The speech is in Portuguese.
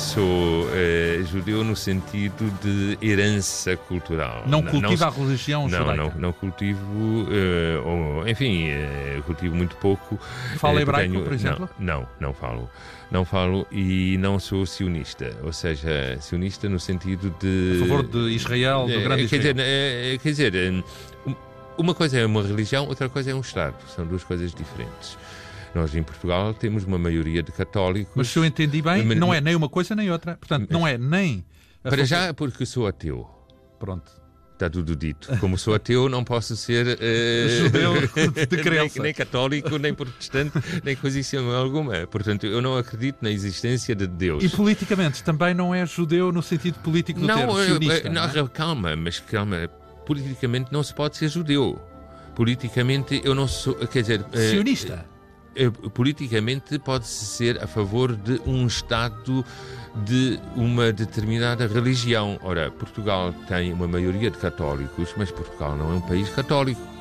sou judeu no sentido de herança cultural. Não cultiva a religião judaica? Não cultivo, cultivo muito pouco. Fala hebraico, por exemplo? Não falo. Não falo e não sou sionista, ou seja, sionista no sentido de... A favor de Israel, do grande Israel. Quer dizer, uma coisa é uma religião, outra coisa é um Estado. São duas coisas diferentes. Nós em Portugal temos uma maioria de católicos... Mas se eu entendi bem, não é nem uma coisa nem outra. Portanto, não é nem... Para já, porque sou ateu. Pronto. Está tudo dito. Como sou ateu, não posso ser judeu de crença. nem católico, nem protestante, nem coisa alguma. Portanto, eu não acredito na existência de Deus. E politicamente também não é judeu no sentido político do termo, sionista? Não, calma. Politicamente não se pode ser judeu. Politicamente eu não sou... Quer dizer... Sionista? Politicamente pode-se ser a favor de um Estado de uma determinada religião. Ora, Portugal tem uma maioria de católicos, mas Portugal não é um país católico.